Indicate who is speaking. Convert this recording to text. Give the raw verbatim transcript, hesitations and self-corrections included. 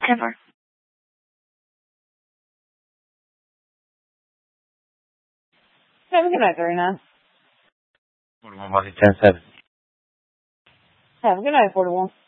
Speaker 1: ever.
Speaker 2: Have a good night, thirty-nine.
Speaker 3: forty-one, Monday, ten seven.
Speaker 2: Have a good night, forty-one.